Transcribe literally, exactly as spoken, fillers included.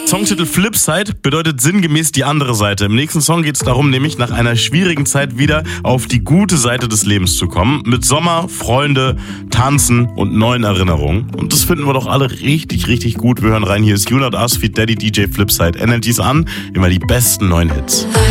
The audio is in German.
Songtitel Flipside bedeutet sinngemäß die andere Seite. Im nächsten Song geht es darum, nämlich nach einer schwierigen Zeit wieder auf die gute Seite des Lebens zu kommen. Mit Sommer, Freunde, Tanzen und neuen Erinnerungen. Und das finden wir doch alle richtig, richtig gut. Wir hören rein, hier ist You Not Us feat. Daddy D J Flipside. Energies an, immer die besten neuen Hits.